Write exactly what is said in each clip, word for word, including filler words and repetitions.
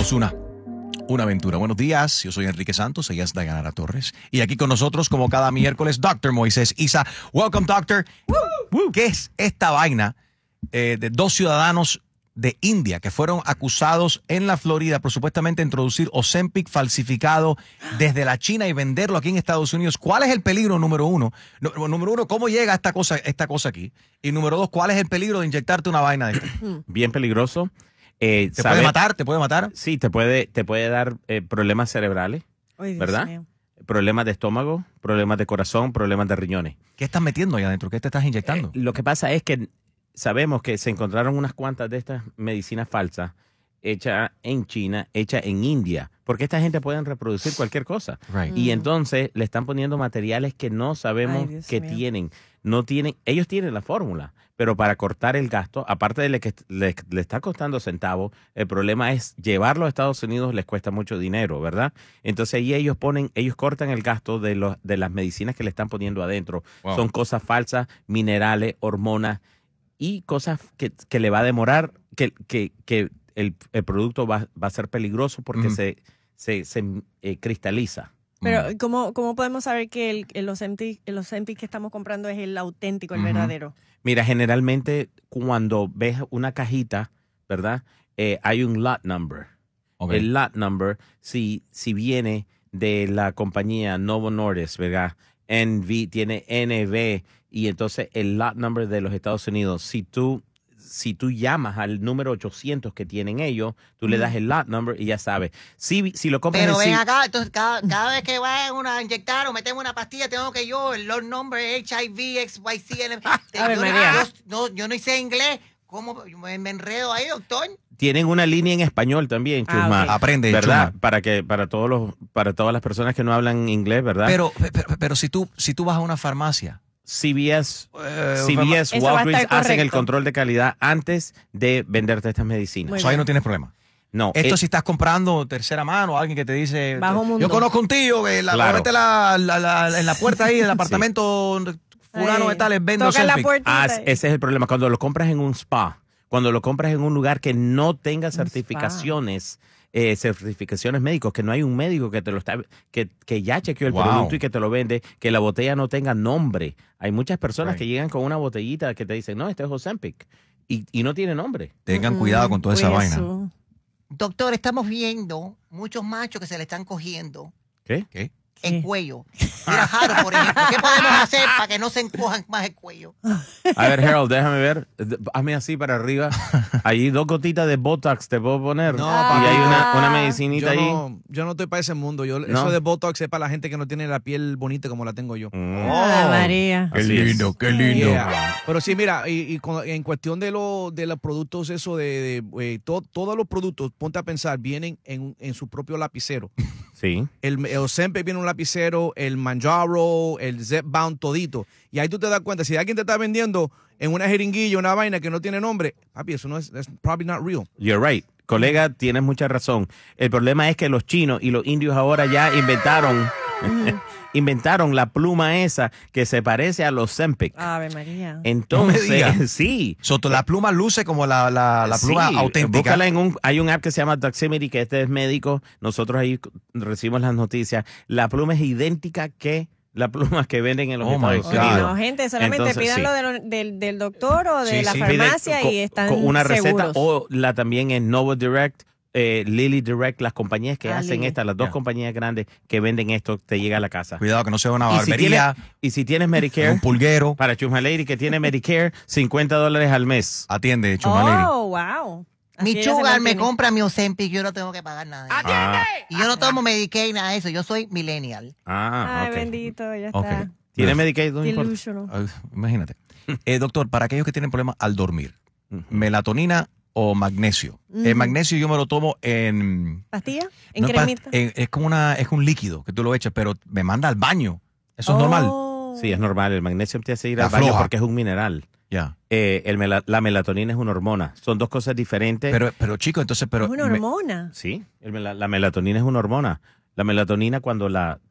es una, una aventura. Buenos días, yo soy Enrique Santos, ella es Dayanara Torres. Y aquí con nosotros, como cada miércoles, doctor Moisés Isa. Welcome, doctor. Woo. ¿Qué es esta vaina eh, de dos ciudadanos de India que fueron acusados en la Florida por supuestamente introducir Ozempic falsificado desde la China y venderlo aquí en Estados Unidos? ¿Cuál es el peligro, número uno? No, número uno, ¿cómo llega esta cosa, esta cosa aquí? Y número dos, ¿cuál es el peligro de inyectarte una vaina de esta? Bien peligroso. Eh, ¿Te ¿sabe? puede matar? ¿Te puede matar? Sí, te puede, te puede dar eh, problemas cerebrales, Ay, Dios ¿verdad? mío. Problemas de estómago, problemas de corazón, problemas de riñones. ¿Qué estás metiendo ahí adentro? ¿Qué te estás inyectando? Eh, lo que pasa es que sabemos que se encontraron unas cuantas de estas medicinas falsas hechas en China, hechas en India, porque esta gente puede reproducir cualquier cosa. Right. Y entonces le están poniendo materiales que no sabemos Ay, Dios que mío. tienen. No tienen, ellos tienen la fórmula, pero para cortar el gasto, aparte de que le, le está costando centavos, el problema es llevarlo a Estados Unidos les cuesta mucho dinero, ¿verdad? Entonces ahí ellos ponen, ellos cortan el gasto de los de las medicinas que le están poniendo adentro. Wow. Son cosas falsas, minerales, hormonas y cosas que, que le va a demorar, que, que, que el, el producto va, va a ser peligroso porque Ujú. se, se, se eh, cristaliza. Pero, ¿cómo, ¿cómo podemos saber que el, el Ozempic, el Ozempic que estamos comprando es el auténtico, el Ujú. verdadero? Mira, generalmente cuando ves una cajita, ¿verdad? Eh, hay un lot number. Ok. El lot number, si, si viene de la compañía Novo Nordisk, ¿verdad? N V, tiene N V, y entonces el lot number de los Estados Unidos, si tú, si tú llamas al número ochocientos que tienen ellos, tú le das el lot number y ya sabes. Si, si lo compras Pero en ven sí- acá, entonces cada, cada vez que vayan una a inyectar o metemos una pastilla, tengo que yo, el Lord Number, H I V, X Y Z, N- Ave yo, María. yo, no, yo no hice inglés. ¿Cómo me, me enredo ahí, doctor? tienen una línea en español también, Ah, Chusma. ok. Aprende, ¿verdad? Chusma. Para que para todos los para todas las personas que no hablan inglés, ¿verdad? Pero, pero, pero si tú, si tú vas a una farmacia, C V S, eh, C V S, Eso va a Walgreens estar hacen el correcto. control de calidad antes de venderte estas medicinas. Muy o sea, ahí bien. no tienes problema. No, Esto eh, si estás comprando tercera mano, alguien que te dice, Bajo mundo. yo conozco un tío que la, Claro. mete la, la- la- en la puerta ahí del apartamento fulano Ay, de tales, vende toca la Ozempic. puertita. ah, ese es el problema. Cuando lo compras en un spa, cuando lo compras en un lugar que no tenga spa. certificaciones, eh, certificaciones médicos, que no hay un médico que te lo está, que, que ya chequeó el Wow. producto y que te lo vende, que la botella no tenga nombre. Hay muchas personas Right. que llegan con una botellita que te dicen, no, este es Ozempic, y, y no tiene nombre. Tengan Mm, cuidado con toda esa pues vaina. eso. Doctor, estamos viendo muchos machos que se le están cogiendo ¿Qué? ¿Qué? el ¿Qué? cuello. Mira, Jaro, por ejemplo. ¿Qué podemos hacer para que no se encojan más el cuello? A ver, Harold, déjame ver. D- Hazme así para arriba. Ahí dos gotitas de Botox te puedo poner. No, y papi. hay una, una medicinita Yo ahí. no, yo no estoy para ese mundo. Yo, ¿No? Eso de Botox es para la gente que no tiene la piel bonita como la tengo yo. Mm. Ay, María. Qué Así es. lindo, qué lindo. Yeah. Pero sí, mira, y, y con- en cuestión de, lo, de los productos, eso de, de, eh, to- todos los productos, ponte a pensar, vienen en, en su propio lapicero. Sí. El, el Ozempic viene un lapicero, el Manjaro, el Zepbound, todito. Y ahí tú te das cuenta, si alguien te está vendiendo en una jeringuilla, una vaina que no tiene nombre, papi, eso no es, that's probably not real. You're right. Colega, tienes mucha razón. El problema es que los chinos y los indios ahora ya inventaron inventaron la pluma esa que se parece a los Ozempic. Ave María. Entonces, No me digas. sí. Soto, la pluma luce como la, la, la pluma Sí, auténtica. búscala en un, hay un app que se llama Doximity, que este es médico. Nosotros ahí recibimos las noticias. La pluma es idéntica que la pluma que venden en los Oh, my Estados God. Unidos. No, gente, solamente Entonces, pídanlo sí. de lo- del, del doctor o de Sí, la sí. farmacia Pide y están con una receta seguros. o la también en Novo Direct, eh, Lily Direct, las compañías que Ah, hacen Lily. estas, las dos Yeah. compañías grandes que venden esto, te llega a la casa. Cuidado que no sea una Y si, barbería, tienes, y si tienes Medicare, un pulguero. para Chusma Lady que tiene Medicare, cincuenta dólares al mes. Atiende, Chumaleri. Oh, wow. Así Mi ella se sugar me mantiene. compra mi Ozempic, yo no tengo que pagar nada. de eso. Ah, Y yo no tomo Medicaid, nada de eso. Yo soy millennial. ah, Ay, ok. bendito, ya Ok. está. ¿Tiene Medicaid? No importa. Delusional. Ay, imagínate. Eh, doctor, para aquellos que tienen problemas al dormir, Ujú. melatonina o magnesio. El Ujú. magnesio yo me lo tomo en... ¿Pastilla? ¿En no es pa- cremita? en- es como una, es un líquido que tú lo echas, pero me manda al baño. Eso es normal. Oh. Sí, es normal. El magnesio te hace ir La al baño floja. porque es un mineral. Ya. Eh, el mela- la melatonina es una hormona. Son dos cosas diferentes. Pero, pero chico, entonces, pero... Es una me- hormona. Sí, el mela- la melatonina es una hormona. La melatonina cuando la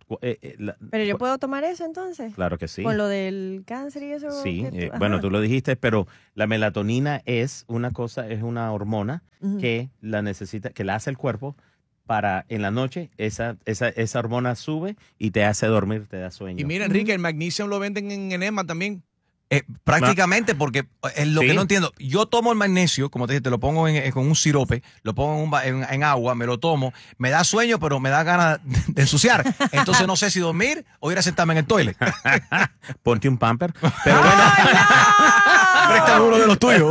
eh, eh, la- Pero yo puedo tomar eso entonces. Claro que sí. Con lo del cáncer y eso. Sí, que tú- eh, ajá. bueno, tú lo dijiste, pero la melatonina es una cosa, es una hormona Ujú. que la necesita, que la hace el cuerpo para en la noche, esa, esa, esa hormona sube y te hace dormir, te da sueño. Y mira, Enrique, el magnesium lo venden en enema también. Eh, prácticamente porque es lo Sí. que no entiendo. Yo tomo el magnesio, como te dije, te lo pongo en, en- con un sirope, lo pongo en, un va- en- en agua, me lo tomo, me da sueño, pero me da ganas de ensuciar. Entonces no sé si dormir o ir a sentarme en el toilet. Ponte un pamper. Pero bueno, Préstame uno de los tuyos.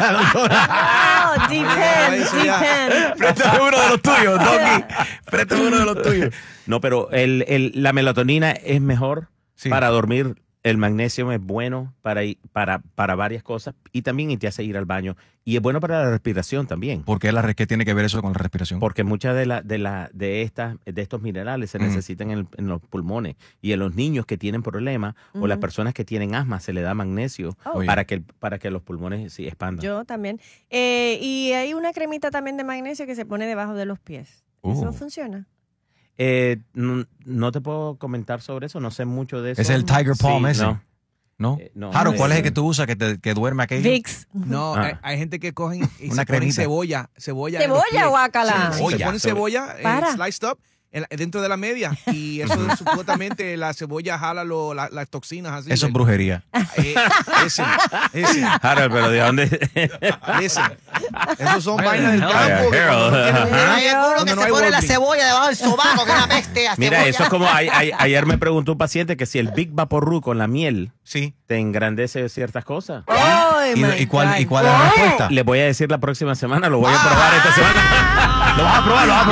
Oh, depend, Eso ya. depend. Préstame uno de los tuyos, Doki. Préstame uno de los tuyos. no, pero el, el- la melatonina es mejor Sí. para dormir. El magnesio es bueno para, i- para, para varias cosas y también te hace ir al baño. Y es bueno para la respiración también. ¿Por qué, la, qué tiene que ver eso con la respiración? Porque muchas de, la, de, la, de, estas, de estos minerales se Mm. necesitan en, el- en los pulmones. Y en los niños que tienen problemas o las Ujú. personas que tienen asma se le da magnesio Oh. Oye. para, que, para que los pulmones sí expandan. Yo también. Eh, y hay una cremita también de magnesio que se pone debajo de los pies. Uh. ¿Eso funciona? Eh, no, no te puedo comentar sobre eso, no sé mucho de eso. ¿Es el Tiger Palm Sí, ese? no. ¿No? Eh, no. Jaro, No, ¿cuál es el ese- que tú usas que, te, que duerme aquello? Vicks. No, Ah. hay, hay gente que cogen y Una se ponen cremita. cebolla. Cebolla, en los pies. Cebolla, guácala. Sí, Cebolla. se ponen cebolla eh, Para. sliced up en la- dentro de la media. Y eso supuestamente la cebolla jala lo- la- las toxinas así. Eso es del- brujería. Eh, ese, ese, Harold, pero ¿de dónde? ese. Esos son vainas del Ay, campo. que Harold. cuando no tienen- Hay algunos cuando que no se hay ponen la Walgreens. cebolla debajo del sobaco, que es una peste. a Mira, cebolla. eso es como a- a- ayer me preguntó un paciente que si el Big Vaporru con la miel Sí. te engrandece ciertas cosas. Oh, ¿Y, my y cuál, God. ¿Y cuál es la respuesta? Les voy a decir la próxima semana, lo voy a probar esta semana. Lo vas a probar, lo vas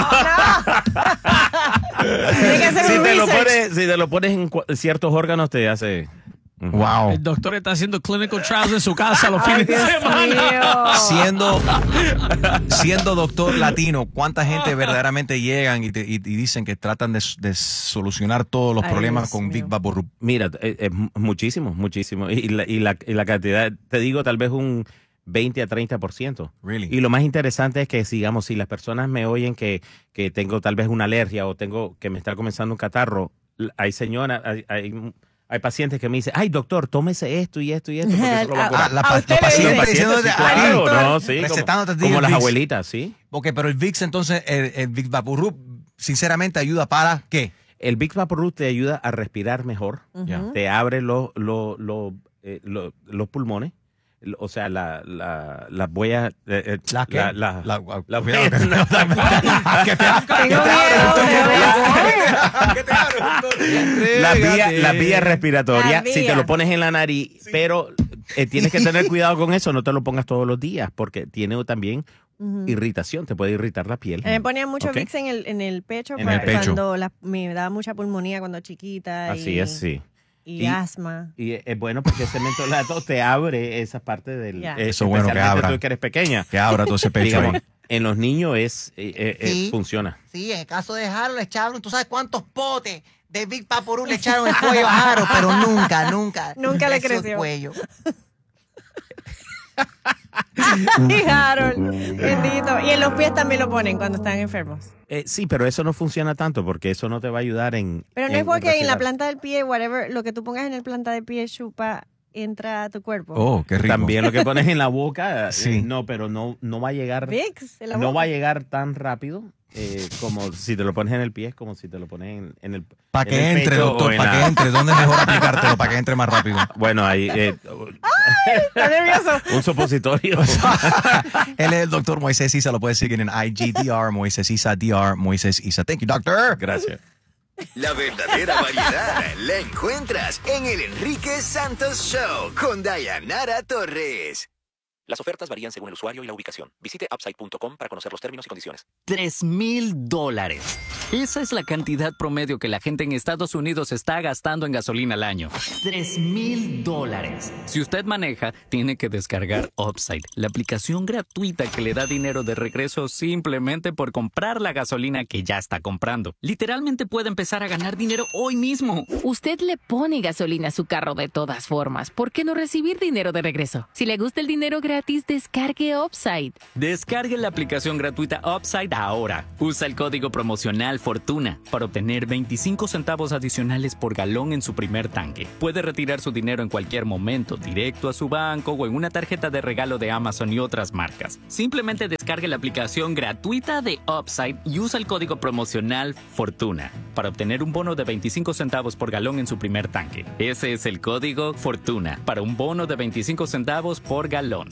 a probar. Tiene que hacer Si un te, lo research. pones, si te lo pones en cu- ciertos órganos, te hace. Wow. El doctor está haciendo clinical trials en su casa los Ay, fines de Dios semana. mío. Siendo, siendo doctor latino, ¿cuánta gente verdaderamente llegan y, te- y- y dicen que tratan de, de solucionar todos los Ay, problemas Dios con mío. Big Vaporub? Mira, es, es muchísimo, muchísimo. Y la, y, la, y la cantidad, te digo, tal vez un veinte a treinta por ciento. Really? Y lo más interesante es que, digamos, si las personas me oyen que, que tengo tal vez una alergia o tengo que me está comenzando un catarro, hay señoras, hay, hay, hay pacientes que me dicen, ay, doctor, tómese esto y esto y esto, porque eso lo va a Ah, curar. Ah, la a pa- usted los le pacientes dicen. diciéndote, Sí, "Ay, claro, doctor", no, sí, como, recetándote a ti como el las Vicks. abuelitas, ¿sí? Ok, pero el Vicks entonces, el, el Big Vaporub, sinceramente ayuda para ¿qué? El Big Vaporub te ayuda a respirar mejor, Ya. te abre los los los eh, los- los pulmones, o sea, la, la, las huellas. eh, eh, ¿La qué? La, la, La- la- cuidado, que- que te- Tengo miedo, que te abre, doctor. Las vías Entrégate. las vías respiratorias, Las si te vías. lo pones en la nariz, pero eh, tienes que tener cuidado con eso, no te lo pongas todos los días, porque tiene también Ujú. irritación, te puede irritar la piel. Me ponían mucho Ok. Vicks en el, en el pecho, En para- el pecho. cuando la- me daba mucha pulmonía cuando chiquita. Así y, es, sí. Y, Y- asma. Y es bueno porque ese mentolato te abre esa parte del... Ya. eh, Eso es bueno que especialmente abra. tú que eres pequeña. Que abra todo ese pecho Digamos, ahí. en los niños es eh, eh, eh, Sí. funciona. Sí, en el caso de Harold le echaron, ¿tú sabes cuántos potes de Big Vaporub le echaron el cuello a Harold? Pero nunca, nunca. Nunca le el creció. cuello. Ay, Harold, bendito. Y en los pies también lo ponen cuando están enfermos. Eh, sí, pero eso no funciona tanto porque eso no te va a ayudar en... Pero no en- es porque en la respirar. planta del pie, whatever, lo que tú pongas en la planta del pie chupa, entra a tu cuerpo. Oh, qué rico. También lo que pones en la boca, eh, Sí. no, pero no, no va a llegar... Vicks, en la No boca. va a llegar tan rápido eh, como si te lo pones en el pie, como si te lo pones en, en el... Para en que el entre, pecho o doctor, en para la- que entre. ¿Dónde es mejor aplicártelo? Para que entre más rápido. Bueno, ahí... eh, Está nervioso. un supositorio. Él es el doctor Moisés Isa. Lo puedes seguir en I G D R, Moisés Isa, D R, Moisés Isa. Thank you, doctor. Gracias. La verdadera variedad la encuentras en el Enrique Santos Show con Dayanara Torres. Las ofertas varían según el usuario y la ubicación. Visite upside punto com para conocer los términos y condiciones. Tres mil dólares. Esa es la cantidad promedio que la gente en Estados Unidos está gastando en gasolina al año. Tres mil dólares. Si usted maneja, tiene que descargar Upside, la aplicación gratuita que le da dinero de regreso simplemente por comprar la gasolina que ya está comprando. Literalmente puede empezar a ganar dinero hoy mismo. Usted le pone gasolina a su carro de todas formas. ¿Por qué no recibir dinero de regreso? Si le gusta el dinero gratis, gratis, descargue Upside. Descargue la aplicación gratuita Upside ahora. Usa el código promocional FORTUNA para obtener veinticinco centavos adicionales por galón en su primer tanque. Puede retirar su dinero en cualquier momento, directo a su banco o en una tarjeta de regalo de Amazon y otras marcas. Simplemente descargue la aplicación gratuita de Upside y usa el código promocional FORTUNA para obtener un bono de veinticinco centavos por galón en su primer tanque. Ese es el código FORTUNA para un bono de veinticinco centavos por galón.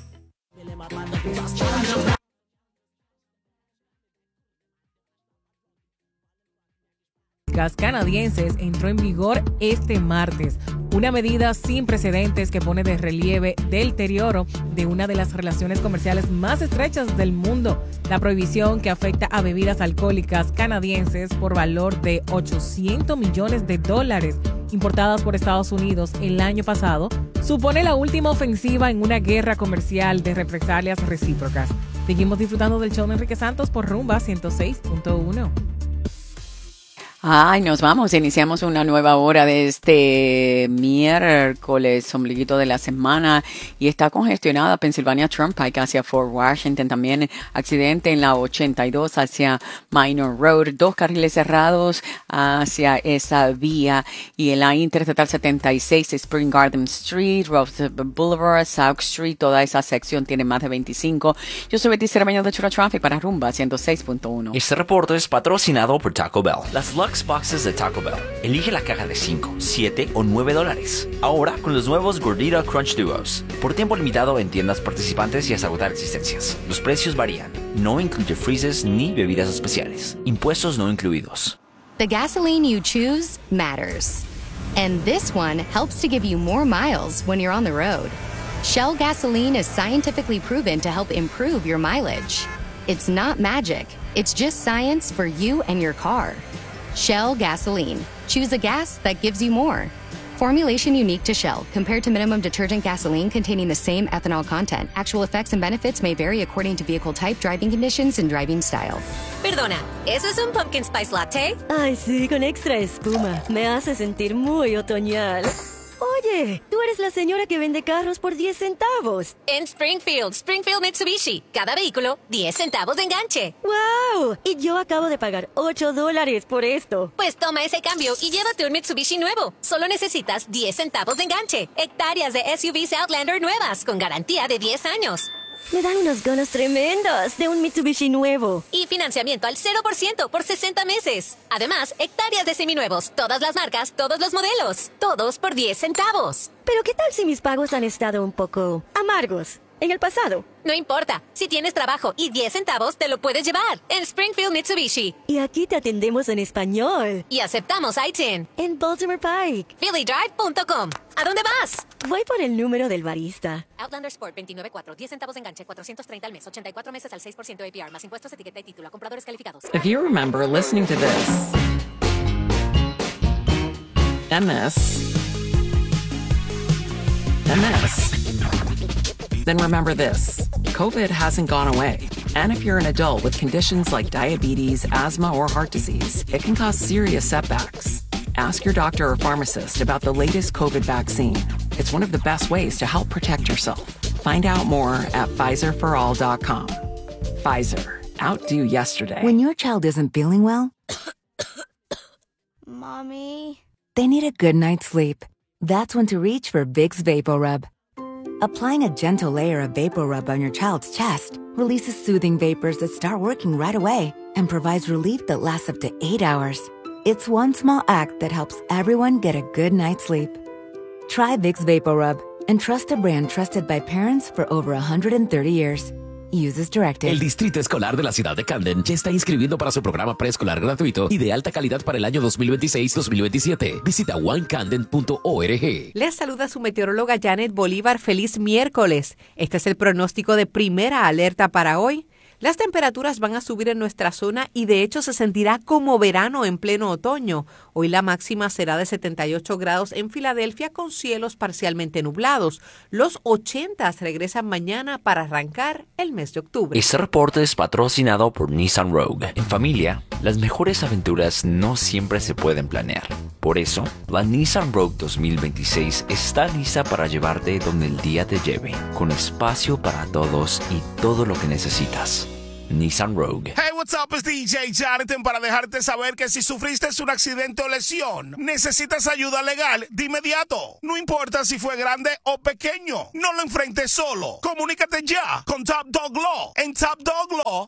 Gas canadienses entró en vigor este martes, una medida sin precedentes que pone de relieve del deterioro de una de las relaciones comerciales más estrechas del mundo. La prohibición que afecta a bebidas alcohólicas canadienses por valor de ochocientos millones de dólares importadas por Estados Unidos el año pasado supone la última ofensiva en una guerra comercial de represalias recíprocas. Seguimos disfrutando del show de Enrique Santos por Rumba ciento seis punto uno. Ay, nos vamos. Iniciamos una nueva hora de este miércoles, ombliguito de la semana, y está congestionada Pennsylvania Turnpike hacia Fort Washington. También accidente en la ochenta y dos hacia Minor Road. Dos carriles cerrados hacia esa vía. Y en la Interestatal setenta y seis, Spring Garden Street, Rose Boulevard, South Street, toda esa sección tiene más de veinticinco. Yo soy Betty Cermeño de Chura Traffic para Rumba ciento seis punto uno. Este reporte es patrocinado por Taco Bell. Las Lux Boxes de Taco Bell. Elige la caja de cinco, siete o nueve dólares. Ahora con los nuevos Gordita Crunch Duos. Por tiempo limitado en tiendas participantes y hasta agotar existencias. Los precios varían. No incluye freezes ni bebidas especiales. Impuestos no incluidos. The gasoline you choose matters. And this one helps to give you more miles when you're on the road. Shell gasoline is scientifically proven to help improve your mileage. It's not magic. It's just science for you and your car. Shell gasoline. Choose a gas that gives you more. Formulation unique to Shell, compared to minimum detergent gasoline containing the same ethanol content. Actual effects and benefits may vary according to vehicle type, driving conditions, and driving style. Perdona, ¿eso es un pumpkin spice latte? Ay, sí, con extra espuma. Me hace sentir muy otoñal. Oye, tú eres la señora que vende carros por diez centavos. En Springfield, Springfield Mitsubishi. Cada vehículo, diez centavos de enganche. ¡Wow! Y yo acabo de pagar ocho dólares por esto. Pues toma ese cambio y llévate un Mitsubishi nuevo. Solo necesitas diez centavos de enganche. Hectáreas de S U Vs Outlander nuevas, con garantía de diez años. Me dan unas ganas tremendas de un Mitsubishi nuevo. Y financiamiento al cero por ciento por sesenta meses. Además, hectáreas de seminuevos, todas las marcas, todos los modelos. Todos por diez centavos. Pero ¿qué tal si mis pagos han estado un poco amargos en el pasado? No importa. Si tienes trabajo y diez centavos, te lo puedes llevar. En Springfield Mitsubishi. Y aquí te atendemos en español. Y aceptamos I T I N. En Baltimore Pike. Philly Drive punto com. ¿A dónde vas? Voy por el número del barista. Outlander Sport veintinueve cuatro, diez centavos de enganche, cuatrocientos treinta al mes, ochenta y cuatro meses al seis por ciento A P R, más impuestos, etiqueta y título a compradores calificados. If you remember listening to this and this and this, then remember this. COVID hasn't gone away. And if you're an adult with conditions like diabetes, asthma, or heart disease, it can cause serious setbacks. Ask your doctor or pharmacist about the latest COVID vaccine. It's one of the best ways to help protect yourself. Find out more at Pfizer for all dot com. Pfizer. Outdo yesterday. When your child isn't feeling well, Mommy, they need a good night's sleep. That's when to reach for Vicks VapoRub. Applying a gentle layer of VapoRub on your child's chest releases soothing vapors that start working right away and provides relief that lasts up to eight hours. It's one small act that helps everyone get a good night's sleep. Try Vicks VapoRub and trust a brand trusted by parents for over one hundred thirty years. Use as directed. El Distrito Escolar de la Ciudad de Camden ya está inscribiendo para su programa preescolar gratuito y de alta calidad para el año dos mil veintiséis dos mil veintisiete. Visita one camden punto org. Les saluda su meteoróloga Janet Bolívar. Feliz miércoles. Este es el pronóstico de primera alerta para hoy. Las temperaturas van a subir en nuestra zona y de hecho se sentirá como verano en pleno otoño. Hoy la máxima será de setenta y ocho grados en Filadelfia con cielos parcialmente nublados. Los ochentas regresan mañana para arrancar el mes de octubre. Este reporte es patrocinado por Nissan Rogue. En familia, las mejores aventuras no siempre se pueden planear, Por eso, la Nissan Rogue dos mil veintiséis está lista para llevarte donde el día te lleve, con espacio para todos y todo lo que necesitas. Nissan Rogue. Hey, what's up? Es D J Jonathan para dejarte saber que si sufriste un accidente o lesión, necesitas ayuda legal de inmediato. No importa si fue grande o pequeño, no lo enfrentes solo. Comunícate ya con Top Dog Law. En Top Dog Law